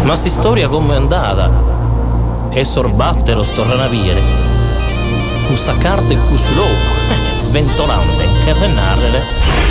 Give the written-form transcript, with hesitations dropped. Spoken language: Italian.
Ma sta storia come è andata? E sorbatte lo stornaviere. Questa carta e cusulò, sventolante, che renarele.